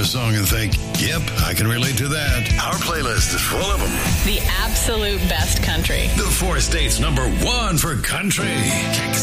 this song and think, yep, I can relate to that. Our playlist is full of them. The absolute best country. The 4 states #1 for country. Kicks